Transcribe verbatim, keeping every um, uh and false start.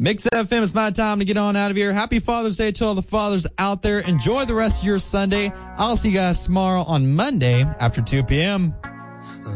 Mix F M, it's my time to get on out of here. Happy Father's Day to all the fathers out there. Enjoy the rest of your Sunday. I'll see you guys tomorrow on Monday after two p.m.